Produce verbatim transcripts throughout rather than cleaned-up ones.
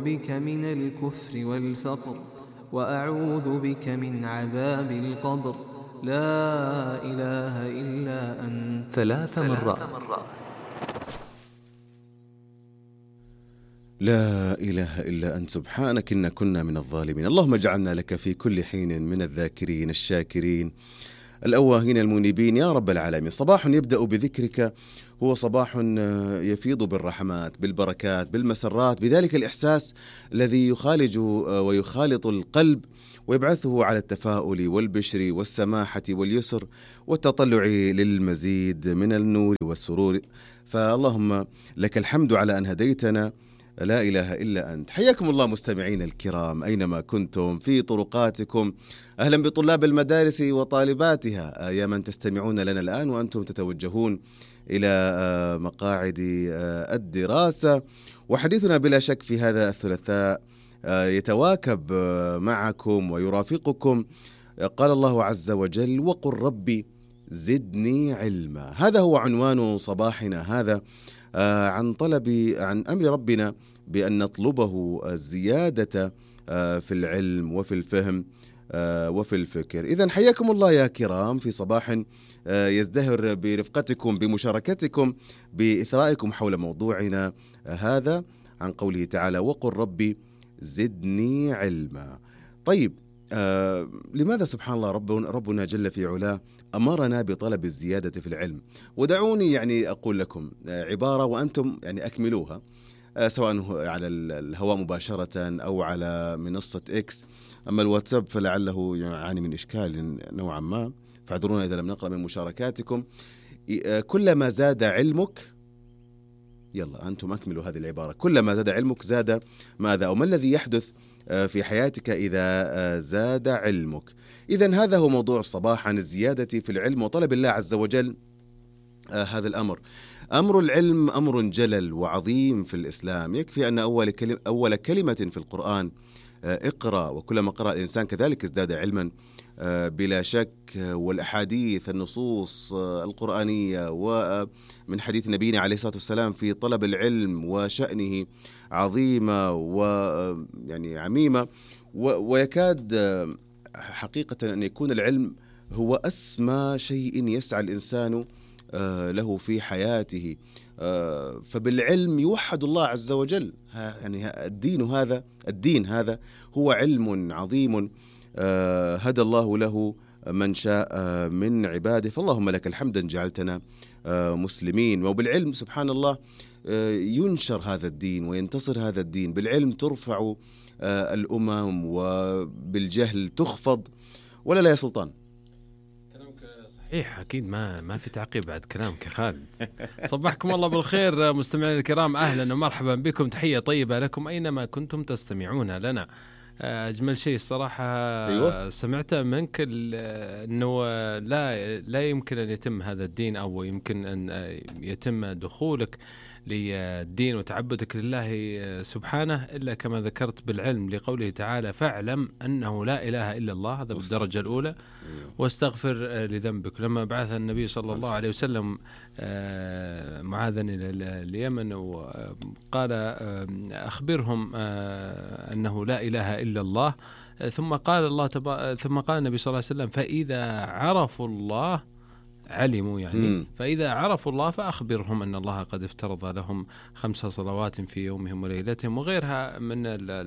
بك من الكفر والفقر، وأعوذ بك من عذاب القبر، لا إله إلا أنت، ثلاث مرات. لا إله إلا أنت سبحانك إنا كنا من الظالمين. اللهم اجعلنا لك في كل حين من الذاكرين الشاكرين الأواهين المنيبين يا رب العالمين. صباح يبدأ بذكرك هو صباح يفيض بالرحمات بالبركات بالمسرات، بذلك الإحساس الذي يخالج ويخالط القلب ويبعثه على التفاؤل والبشر والسماحة واليسر والتطلع للمزيد من النور والسرور. فاللهم لك الحمد على أن هديتنا، لا إله إلا أنت. حياكم الله مستمعين الكرام أينما كنتم في طرقاتكم. أهلا بطلاب المدارس وطالباتها يا من تستمعون لنا الآن وأنتم تتوجهون إلى مقاعد الدراسة. وحديثنا بلا شك في هذا الثلاثاء يتواكب معكم ويرافقكم. قال الله عز وجل: وقل ربي زدني علما. هذا هو عنوان صباحنا هذا، عن طلب عن أمر ربنا بأن نطلبه الزيادة في العلم وفي الفهم وفي الفكر. إذن حياكم الله يا كرام في صباح يزدهر برفقتكم بمشاركتكم بإثرائكم حول موضوعنا هذا عن قوله تعالى: وقل ربي زدني علما. طيب، آه لماذا سبحان الله رب ربنا جل في علاه أمرنا بطلب الزيادة في العلم؟ ودعوني يعني أقول لكم عبارة وأنتم يعني أكملوها، آه سواء على الهواء مباشرة أو على منصة إكس. أما الواتساب فلعله يعاني من إشكال نوعا ما، فاعذرونا إذا لم نقرأ من مشاركاتكم. آه كلما زاد علمك، يلا أنتم أكملوا هذه العبارة، كلما زاد علمك زاد ماذا أو ما الذي يحدث في حياتك إذا زاد علمك. إذن هذا هو موضوع الصباح، عن الزيادة في العلم وطلب الله عز وجل هذا الأمر. أمر العلم أمر جلل وعظيم في الإسلام. يكفي أن أول كلمة, أول كلمة في القرآن اقرأ، وكلما قرأ الإنسان كذلك ازداد علما بلا شك. والأحاديث النصوص القرآنية ومن حديث نبينا عليه الصلاة والسلام في طلب العلم وشأنه عظيمة ويعني عميمة، ويكاد حقيقة أن يكون العلم هو أسمى شيء يسعى الإنسان له في حياته. فبالعلم يوحد الله عز وجل. يعني الدين هذا الدين هذا هو علم عظيم هدى الله له من شاء من عباده. فاللهم لك الحمد أن جعلتنا مسلمين. وبالعلم سبحان الله ينشر هذا الدين وينتصر هذا الدين. بالعلم ترفع الأمم وبالجهل تخفض. ولا لا يا سلطان؟ كلامك صحيح أكيد، ما ما في تعقيب بعد كلامك يا خالد. صبحكم الله بالخير مستمعين الكرام، أهلا ومرحبا بكم، تحية طيبة لكم أينما كنتم تستمعون لنا. أجمل شيء الصراحة أيوة. سمعته منك أنه لا لا يمكن أن يتم هذا الدين، أو يمكن أن يتم دخولك للدين وتعبدك لله سبحانه إلا كما ذكرت بالعلم، لقوله تعالى: فاعلم أنه لا إله إلا الله. هذا بالدرجة الأولى. واستغفر لذنبك. لما بعث النبي صلى الله عليه وسلم معاذا إلى اليمن وقال: أخبرهم أنه لا إله إلا الله، ثم قال الله تبا... ثم قال النبي صلى الله عليه وسلم: فإذا عرفوا الله علموا، يعني م. فإذا عرفوا الله فأخبرهم أن الله قد افترض لهم خمس صلوات في يومهم وليلتهم، وغيرها من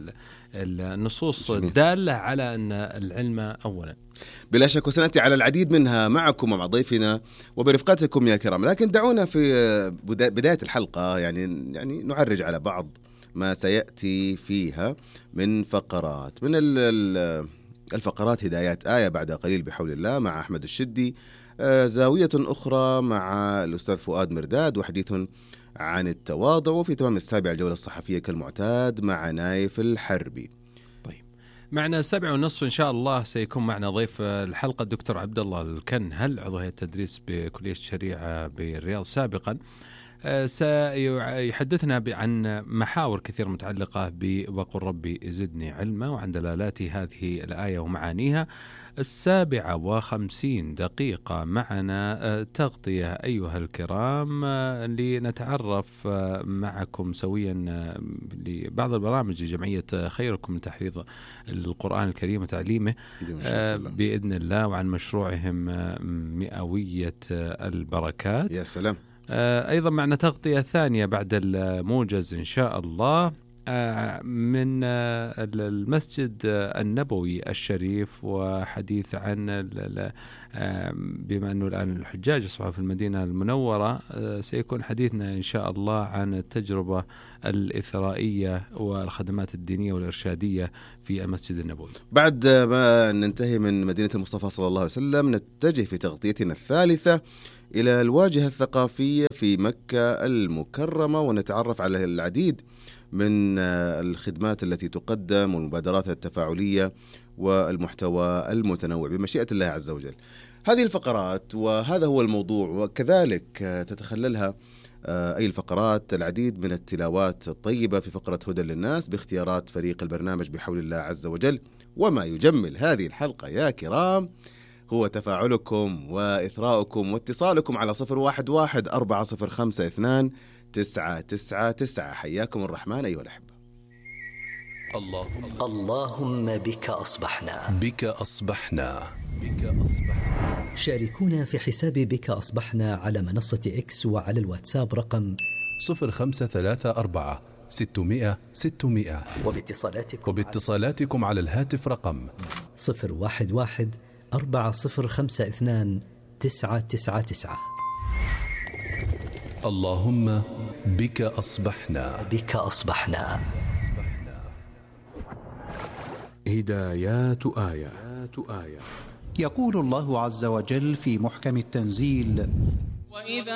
النصوص الدالة على أن العلم أولا. بلا شك، وسنأتي على العديد منها معكم ومع ضيفنا وبرفقتكم يا كرام. لكن دعونا في بداية الحلقة يعني يعني نعرج على بعض ما سيأتي فيها من فقرات. من الفقرات هدايات آية بعد قليل بحول الله مع أحمد الشدي، زاوية أخرى مع الأستاذ فؤاد مرداد، وحديث عن التواضع، وفي تمام السابعة الجولة الصحفية كالمعتاد مع نايف الحربي. طيب، معنا السابعة ونصف إن شاء الله سيكون معنا ضيف الحلقة الدكتور عبد الله الكن، هل عضو هيئة التدريس بكلية الشريعة بالرياض سابقا. سيحدثنا عن محاور كثيرة متعلقة بوقل ربي زدني علما وعن دلالات هذه الآية ومعانيها. السابعة وخمسين دقيقة معنا تغطية أيها الكرام، لنتعرف معكم سويا لبعض البرامج لجمعية خيركم لتحفيظ القرآن الكريم وتعليمه بإذن الله، وعن مشروعهم مئوية البركات. يا سلام. أيضا معنا تغطية ثانية بعد الموجز إن شاء الله من المسجد النبوي الشريف، وحديث عن بما أنه الآن الحجاج يصبحوا في المدينة المنورة، سيكون حديثنا إن شاء الله عن التجربة الإثرائية والخدمات الدينية والإرشادية في المسجد النبوي. بعد ما ننتهي من مدينة المصطفى صلى الله عليه وسلم، نتجه في تغطيتنا الثالثة إلى الواجهة الثقافية في مكة المكرمة، ونتعرف على العديد من الخدمات التي تقدم والمبادرات التفاعلية والمحتوى المتنوع بمشيئة الله عز وجل. هذه الفقرات وهذا هو الموضوع، وكذلك تتخللها أي الفقرات العديد من التلاوات الطيبة في فقرة هدى للناس باختيارات فريق البرنامج بحول الله عز وجل. وما يجمل هذه الحلقة يا كرام هو تفاعلكم وإثراؤكم واتصالكم على صفر واحد واحد أربعة صفر خمسة اثنان تسعة تسعة تسعة. حياكم الرحمن أيها الأحبة. اللهم اللهم بك أصبحنا بك أصبحنا بك أصبحنا. شاركونا في حساب بك أصبحنا على منصة إكس وعلى الواتساب رقم صفر خمسة ثلاثة أربعة ستمائة ستمائة، وباتصالاتكم وباتصالاتكم على الهاتف رقم صفر واحد واحد أربعة صفر خمسة اثنان تسعة تسعة تسعة. اللهم بك أصبحنا بك أصبحنا. هدايات آيات آيات. يقول الله عز وجل في محكم التنزيل: وإذا